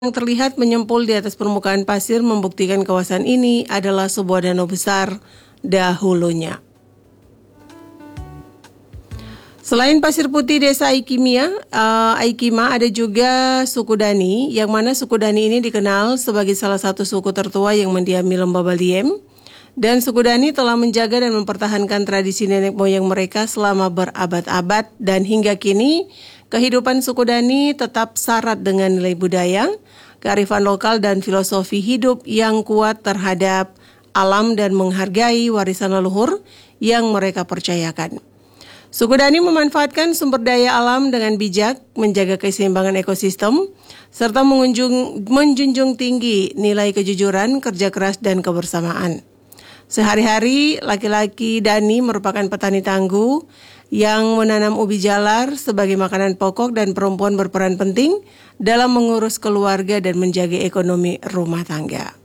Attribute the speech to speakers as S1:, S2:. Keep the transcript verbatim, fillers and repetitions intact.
S1: yang terlihat menyempul di atas permukaan pasir membuktikan kawasan ini adalah sebuah danau besar dahulunya. Selain pasir putih desa Aikimia, uh, Aikima ada juga suku Dani, yang mana suku Dani ini dikenal sebagai salah satu suku tertua yang mendiami lembah Baliem. Dan suku Dani telah menjaga dan mempertahankan tradisi nenek moyang mereka selama berabad-abad, dan hingga kini kehidupan suku Dani tetap syarat dengan nilai budaya, kearifan lokal dan filosofi hidup yang kuat terhadap alam dan menghargai warisan leluhur yang mereka percayakan. Suku Dani memanfaatkan sumber daya alam dengan bijak, menjaga keseimbangan ekosistem, serta mengunjung, menjunjung tinggi nilai kejujuran, kerja keras, dan kebersamaan. Sehari-hari, laki-laki Dani merupakan petani tangguh yang menanam ubi jalar sebagai makanan pokok, dan perempuan berperan penting dalam mengurus keluarga dan menjaga ekonomi rumah tangga.